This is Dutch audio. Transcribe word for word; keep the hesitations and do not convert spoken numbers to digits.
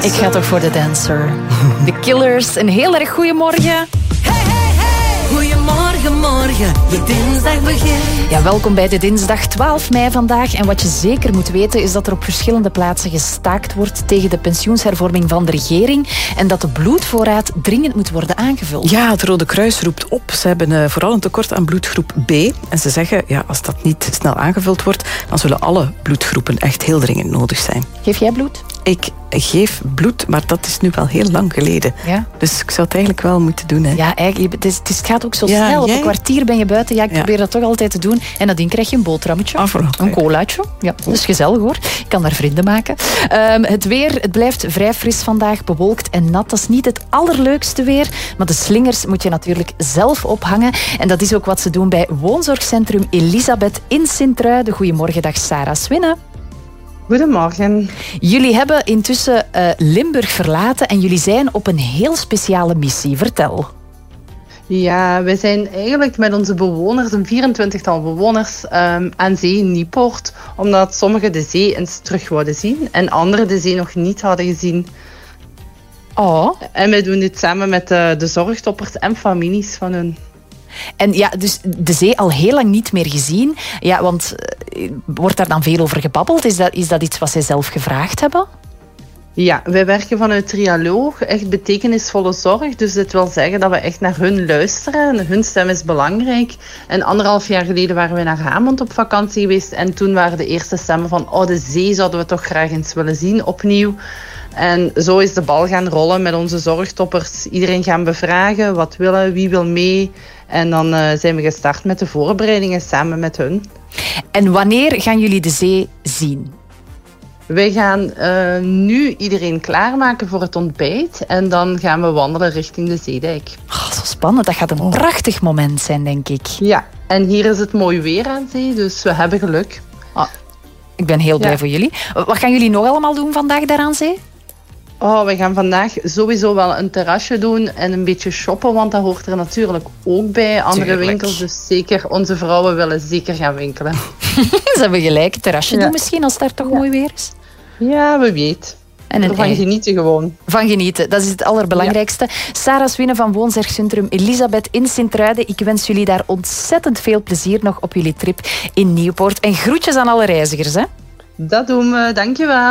Ik ga toch voor de dancer. De Killers, een heel erg goeiemorgen. Hey, hey, hey. Goedemorgen, morgen, je dinsdag begint. Ja, welkom bij de dinsdag twaalf mei vandaag. En wat je zeker moet weten is dat er op verschillende plaatsen gestaakt wordt tegen de pensioenshervorming van de regering en dat de bloedvoorraad dringend moet worden aangevuld. Ja, het Rode Kruis roept op. Ze hebben uh, vooral een tekort aan bloedgroep B. En ze zeggen, ja, als dat niet snel aangevuld wordt, dan zullen alle bloedgroepen echt heel dringend nodig zijn. Geef jij bloed? Ik geef bloed, maar dat is nu wel heel lang geleden. Ja. Dus ik zou het eigenlijk wel moeten doen. Hè. Ja, eigenlijk, het, is, het, is, het gaat ook zo Ja, snel. Op jij? een kwartier ben je buiten. Ja, ik Ja. probeer dat toch altijd te doen. En nadien krijg je een boterhammetje. Ah, voilà. Een colaatje. Ja, dat is gezellig hoor. Ik kan daar vrienden maken. Um, het weer, het blijft vrij fris vandaag. Bewolkt en nat. Dat is niet het allerleukste weer. Maar de slingers moet je natuurlijk zelf ophangen. En dat is ook wat ze doen bij woonzorgcentrum Elisabeth in Sint-Truiden. Goedemorgen, dag Sarah Swinnen. Goedemorgen. Jullie hebben intussen uh, Limburg verlaten en jullie zijn op een heel speciale missie. Vertel. Ja, wij zijn eigenlijk met onze bewoners, een vierentwintigtal bewoners, um, aan zee in Nieuwpoort. Omdat sommigen de zee eens terug wouden zien en anderen de zee nog niet hadden gezien. Oh. En wij doen dit samen met de, de zorgtoppers en families van hun. En ja, dus de zee al heel lang niet meer gezien. Ja, want uh, wordt daar dan veel over gebabbeld? Is dat, is dat iets wat zij zelf gevraagd hebben? Ja, wij werken vanuit Trialoog, echt betekenisvolle zorg. Dus dit wil zeggen dat we echt naar hun luisteren. Hun stem is belangrijk. En anderhalf jaar geleden waren we naar Hamond op vakantie geweest. En toen waren de eerste stemmen van, oh, de zee zouden we toch graag eens willen zien, opnieuw. En zo is de bal gaan rollen met onze zorgtoppers. Iedereen gaan bevragen, wat willen, wie wil mee. En dan uh, zijn we gestart met de voorbereidingen samen met hun. En wanneer gaan jullie de zee zien? Wij gaan uh, nu iedereen klaarmaken voor het ontbijt. En dan gaan we wandelen richting de Zeedijk. Oh, zo spannend. Dat gaat een oh. prachtig moment zijn, denk ik. Ja, en hier is het mooi weer aan zee, dus we hebben geluk. Oh, ik ben heel blij ja. voor jullie. Wat gaan jullie nog allemaal doen vandaag daar aan zee? Oh, we gaan vandaag sowieso wel een terrasje doen en een beetje shoppen, want dat hoort er natuurlijk ook bij. Andere Tuurlijk. winkels, dus zeker, onze vrouwen willen zeker gaan winkelen. Ze hebben gelijk. Een terrasje ja. doen misschien, als het daar toch ja. mooi weer is. Ja, we weten. En een van ei. genieten gewoon. Van genieten, dat is het allerbelangrijkste. Ja. Sarah Swinnen van woonzorgcentrum Elisabeth in Sint-Truiden. Ik wens jullie daar ontzettend veel plezier nog op jullie trip in Nieuwpoort. En groetjes aan alle reizigers, hè? Dat doen we, dankjewel.